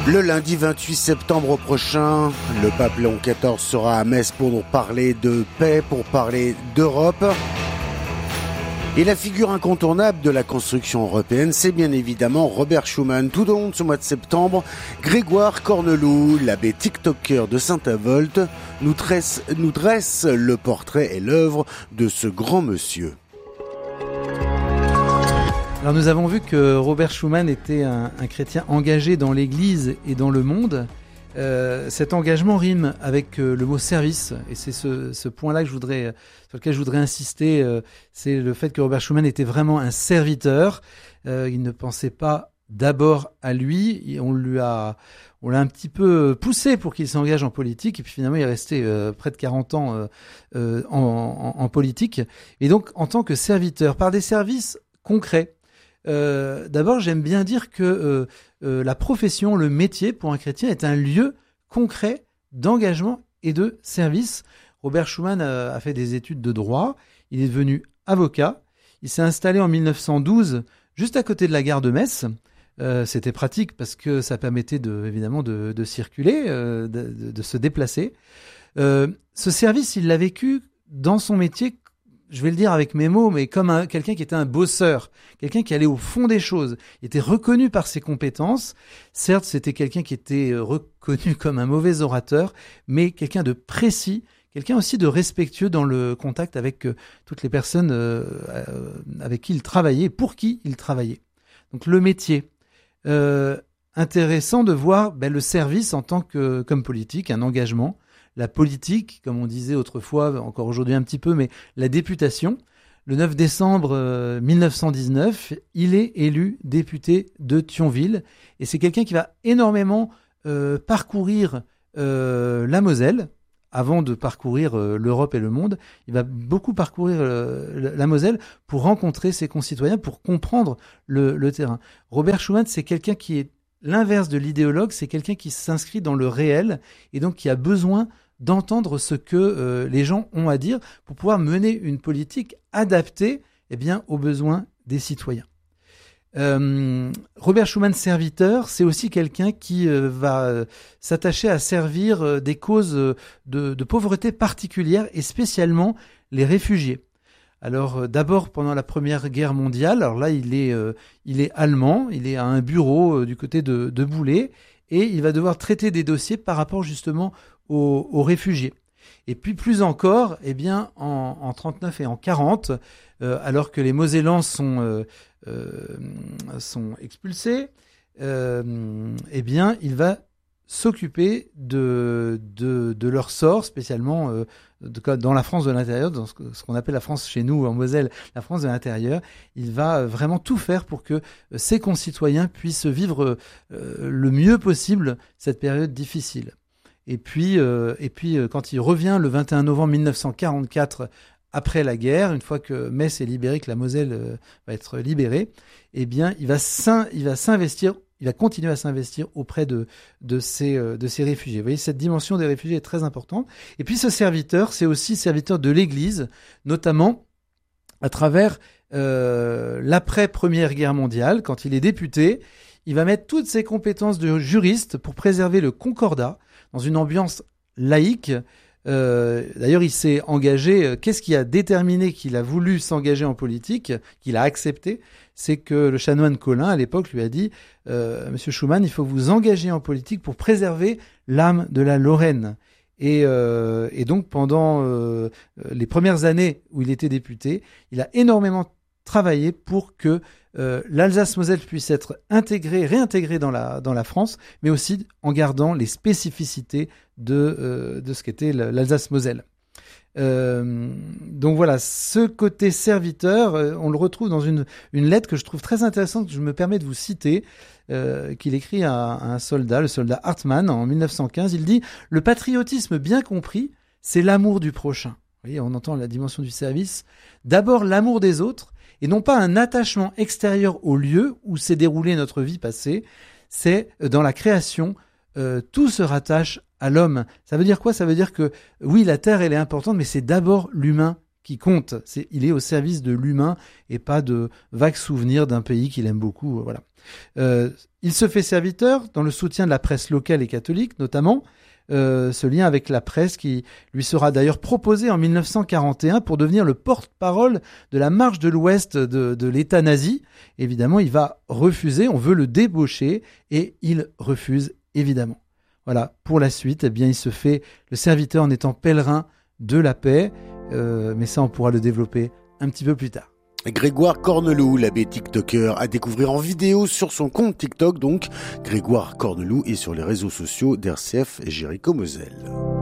Le lundi 28 septembre prochain, le pape Léon XIV sera à Metz pour nous parler de paix, pour parler d'Europe. Et la figure incontournable de la construction européenne, c'est bien évidemment Robert Schuman. Tout au long de ce mois de septembre, Grégoire Corneloup, l'abbé TikToker de Saint-Avold, nous dresse le portrait et l'œuvre de ce grand monsieur. Alors nous avons vu que Robert Schuman était un chrétien engagé dans l'Église et dans le monde. Cet engagement rime avec le mot service, et c'est ce point-là sur lequel je voudrais insister. C'est le fait que Robert Schuman était vraiment un serviteur. Il ne pensait pas d'abord à lui. On l'a un petit peu poussé pour qu'il s'engage en politique, et puis finalement il est resté près de 40 ans en politique. Et donc en tant que serviteur, par des services concrets. D'abord, j'aime bien dire que la profession, le métier pour un chrétien est un lieu concret d'engagement et de service. Robert Schuman a fait des études de droit, il est devenu avocat, il s'est installé en 1912 juste à côté de la gare de Metz. C'était pratique parce que ça permettait évidemment de circuler, de se déplacer. Ce service, il l'a vécu dans son métier, je vais le dire avec mes mots, mais comme quelqu'un qui était un bosseur, quelqu'un qui allait au fond des choses, il était reconnu par ses compétences. Certes, c'était quelqu'un qui était reconnu comme un mauvais orateur, mais quelqu'un de précis, quelqu'un aussi de respectueux dans le contact avec toutes les personnes avec qui il travaillait, pour qui il travaillait. Donc le métier. Intéressant de voir le service en tant que comme politique, un engagement. La politique, comme on disait autrefois, encore aujourd'hui un petit peu, mais la députation. Le 9 décembre 1919, il est élu député de Thionville. Et c'est quelqu'un qui va énormément parcourir la Moselle, avant de parcourir l'Europe et le monde. Il va beaucoup parcourir la Moselle pour rencontrer ses concitoyens, pour comprendre le terrain. Robert Schuman, c'est quelqu'un qui est l'inverse de l'idéologue, c'est quelqu'un qui s'inscrit dans le réel et donc qui a besoin d'entendre ce que les gens ont à dire pour pouvoir mener une politique adaptée aux besoins des citoyens. Robert Schuman, serviteur, c'est aussi quelqu'un qui va s'attacher à servir des causes de pauvreté particulières et spécialement les réfugiés. Alors d'abord pendant la Première Guerre mondiale, alors là il est allemand, il est à un bureau du côté de Boulay et il va devoir traiter des dossiers par rapport justement aux réfugiés. Et puis plus encore, en 39 et en 40, alors que les Mosellans sont expulsés, il va s'occuper de leur sort, spécialement dans la France de l'intérieur, dans ce qu'on appelle la France chez nous en Moselle, la France de l'intérieur. Il va vraiment tout faire pour que ses concitoyens puissent vivre le mieux possible cette période difficile. Et puis, quand il revient le 21 novembre 1944, après la guerre, une fois que Metz est libérée, que la Moselle va être libérée, il va s'investir. Il va continuer à s'investir auprès de ces réfugiés. Vous voyez, cette dimension des réfugiés est très importante. Et puis ce serviteur, c'est aussi serviteur de l'Église, notamment à travers l'après-Première Guerre mondiale. Quand il est député, il va mettre toutes ses compétences de juriste pour préserver le concordat dans une ambiance laïque. D'ailleurs, il s'est engagé. Qu'est-ce qui a déterminé qu'il a voulu s'engager en politique, qu'il a accepté? C'est que le chanoine Colin, à l'époque, lui a dit Monsieur Schuman, il faut vous engager en politique pour préserver l'âme de la Lorraine. Et donc, pendant les premières années où il était député, il a énormément travaillé pour que l'Alsace-Moselle puisse être réintégrée dans la France, mais aussi en gardant les spécificités de ce qu'était l'Alsace-Moselle. Donc voilà, ce côté serviteur, on le retrouve dans une lettre que je trouve très intéressante, que je me permets de vous citer, qu'il écrit à un soldat, le soldat Hartmann, en 1915. Il dit « Le patriotisme bien compris, c'est l'amour du prochain ». Vous voyez, on entend la dimension du service. D'abord, l'amour des autres, et non pas un attachement extérieur au lieu où s'est déroulée notre vie passée. C'est dans la création, tout se rattache à l'homme. Ça veut dire quoi? Ça veut dire que oui, la terre, elle est importante, mais c'est d'abord l'humain qui compte. Il est au service de l'humain et pas de vagues souvenirs d'un pays qu'il aime beaucoup. Voilà. Il se fait serviteur dans le soutien de la presse locale et catholique, notamment. Ce lien avec la presse qui lui sera d'ailleurs proposé en 1941 pour devenir le porte-parole de la marche de l'Ouest de l'État nazi. Évidemment, il va refuser, on veut le débaucher et il refuse évidemment. Voilà, pour la suite, eh bien, il se fait le serviteur en étant pèlerin de la paix, mais ça on pourra le développer un petit peu plus tard. Grégoire Corneloup, l'abbé TikToker, à découvrir en vidéo sur son compte TikTok, donc Grégoire Corneloup, et sur les réseaux sociaux d'RCF et Jéricho Moselle.